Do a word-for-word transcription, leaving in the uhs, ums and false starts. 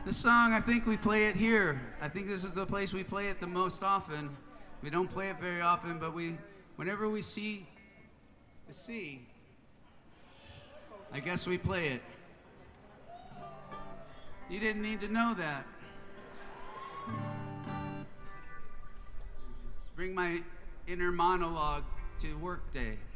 This song, I think we play it here. I think this is the place we play it the most often. We don't play it very often, but we, whenever we see the sea, I guess we play it. You didn't need to know that. Bring my inner monologue to work day.